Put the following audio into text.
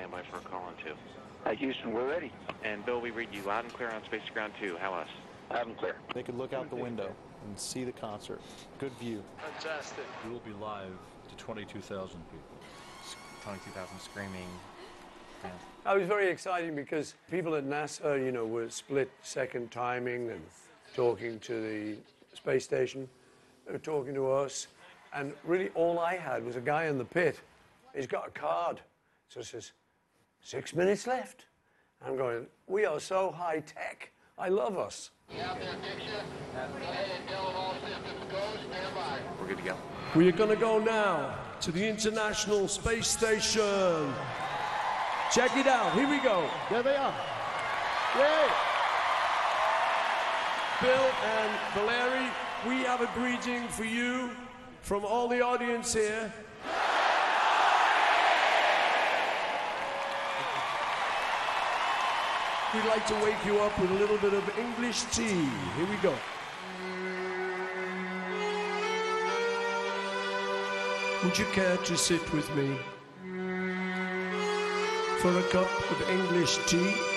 stand by for a call on 2. Houston, we're ready. And Bill, we read you loud and clear on Space to Ground 2. How us? Loud and clear. They could look out the window and see the concert. Good view. Fantastic. We will be live to 22,000 people. 22,000 screaming. Yeah. It was very exciting because people at NASA, you know, were split-second timing and talking to the space station. They were talking to us. And really all I had was a guy in the pit. He's got a card. So it says, 6 minutes left. I'm going, we are so high-tech. I love us. We're good to go. We are going to go now to the International Space Station. Check it out. Here we go. There they are. Yay! Bill and Valerie, we have a greeting for you from all the audience here. We'd like to wake you up with a little bit of English tea. Here we go. Would you care to sit with me for a cup of English tea?